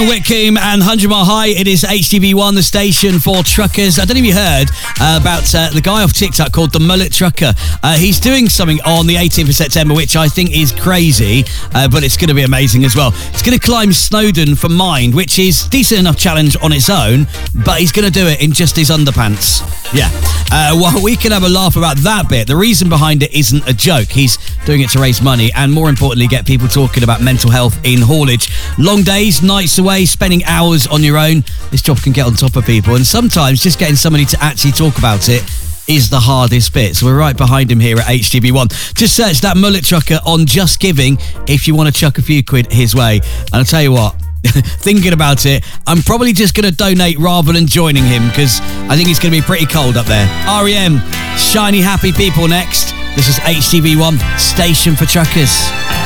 Whitcomb and 100 Mile High. It is HTV1, the station for truckers. I don't know if you heard about the guy off TikTok called the Mullet Trucker. He's doing something on the 18th of September, which I think is crazy, but it's going to be amazing as well. He's going to climb Snowdon for Mind, which is a decent enough challenge on its own, but he's going to do it in just his underpants. Yeah. Well, we can have a laugh about that bit. The reason behind it isn't a joke. He's doing it to raise money and, more importantly, get people talking about mental health in haulage. Long days, nights away, spending hours on your own. This job can get on top of people, and sometimes just getting somebody to actually talk about it is the hardest bit. So we're right behind him here at HTV1. Just search that Mullet Trucker on Just Giving if you want to chuck a few quid his way. And I'll tell you what, thinking about it, I'm probably just going to donate rather than joining him, because I think it's going to be pretty cold up there. R.E.M., Shiny Happy People next. This is HTV1, Station for Truckers.